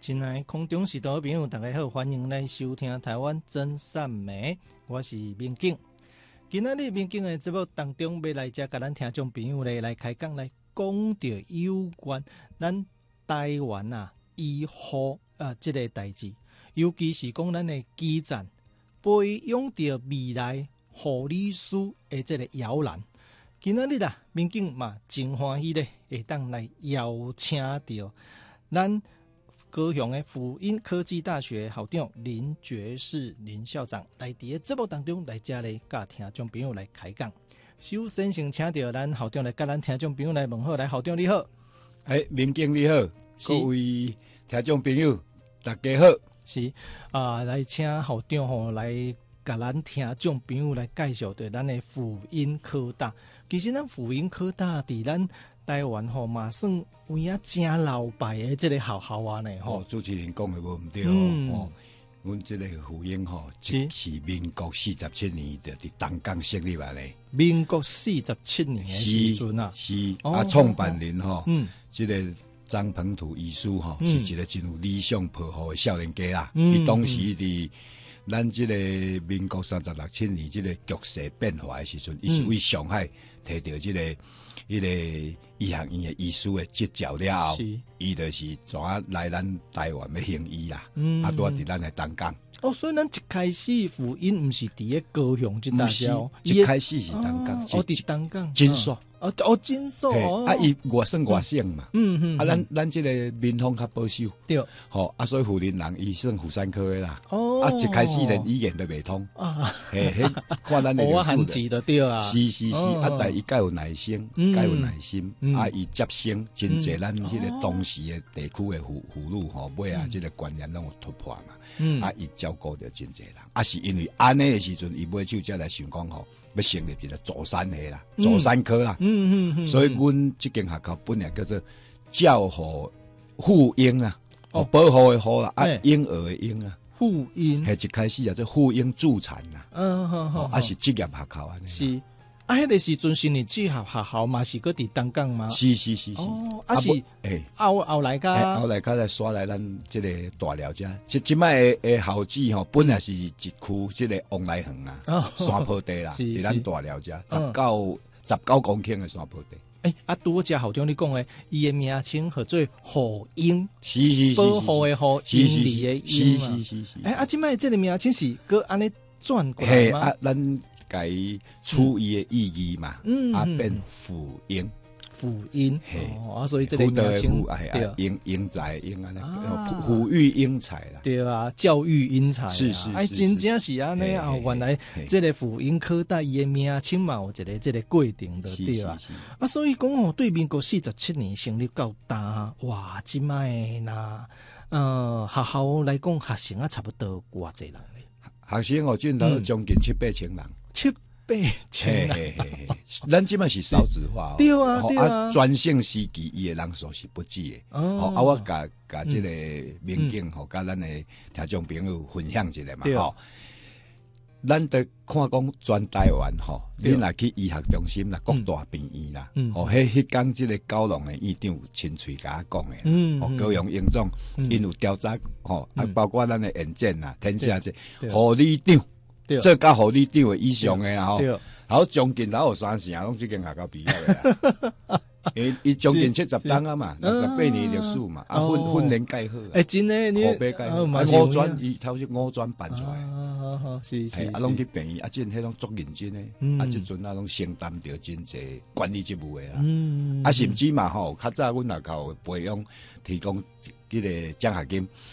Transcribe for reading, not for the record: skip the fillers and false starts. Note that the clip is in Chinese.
亲爱的空中时代的朋友，大家好，欢迎来收听台湾真善美，我是民警。今仔日民警的节目当中，要来甲咱听众朋友来开讲，来讲到有关咱台湾医护这个代志，尤其是讲咱的基站培养到未来护理师的这个摇篮。今仔日民警嘛真欢喜咧，会当来邀请到咱高雄的辅英科技大学校长林觉士林校长来伫个节目当中来遮咧，甲听众朋友来开讲。首先先请到咱校长来甲咱听众朋友来问好，来校长你好， 民警你好，各位听众朋友大家好， 是来请校长来甲咱听众朋友来介绍对咱的辅英科大。其实咱辅英科大伫咱台湾嘛算有影真老牌的这个学校呢主持人讲的无毋对阮这个辅英是民国47年就伫东港设立来嘞。 民国47年的时阵是创办人这个张鹏图医师是一个真有理想抱负的少年家啦。伊当时伫咱这个民国36、7年这个局势变化的时阵，伊是为上海摕到这个医学院的医师的执照了后，伊就是怎来咱台湾要行医啦，拄伫咱的东港。 所以咱一开始辅英毋是伫个高雄这大小， 一开始是东港， 伫东港金锁。 金锁伊算外省嘛，咱这个民风较保守， 对， 所以辅仁人伊算妇产科的啦，一开始连语言都袂通，看咱的历史的，对啊， 是，但伊介有耐心，伊接生真济咱这个当时的地区的妇女尾这个观念拢有突破嘛，伊照顾着真济人，是因为安尼的时阵，伊尾手才来想讲要成立一个佐山的啦，佐山科啦，所以阮这间学校本来叫做教护妇婴啊，保护的护啦，婴儿的婴啊， 妇婴， 一开始做妇婴助产啦，是职业学校啊， 是。迄个时阵是你职业学校嘛，是搁伫东港吗？ 是， 是后来才刷来咱这个大寮遮，即摆的校址本来是一区这个往来园山坡地啦，伫咱大寮遮19公顷的山坡地。 拄只校长你讲的，伊的名称叫做护婴， 是， 保护的护，婴儿的婴嘛。 是。 即摆这个名称是搁安尼转过来吗？ 咱改出伊的意义嘛，变辅英， 所以这个名称英才英抚育英才啦， 对啊，教育英才是， 真正是安尼原来这个辅英科大伊的名称嘛有一个这个规定的对啊，所以讲对民国47年成立到大，哇，即摆学校来讲学生差不多偌济人咧？ 学生进到将近700-800人。 700-800人， 咱即摆是少子化， 对啊， 专项时期伊的人数是不止的。我甲这个民警甲咱的听众朋友分享一下嘛。咱得看讲全台湾你若去医学中心啦、各大病院啦，迄天这个高雄的院长有亲嘴甲我讲的，高雄院长因有调查包括咱的院长啦、天下这护理长。这甲护理长以上的然后将近有30成拢这间学校毕业的，伊将近70档啊嘛，68年历史嘛，训练介好， 真的你口碑介好，五专伊头是五专办出来， 是， 拢去病院，真迄种足认真的，即阵拢承担着真济管理职务的啦，甚至嘛较早阮学校培养提供这个奖学金，